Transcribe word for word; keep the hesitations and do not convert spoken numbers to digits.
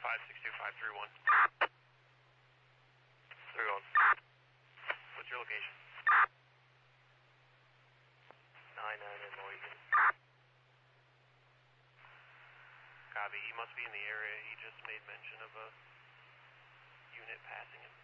five six two five three one. three one. What's your location? nine nine in Mohegan. Copy. He must be in the area. He just made mention of a unit passing him.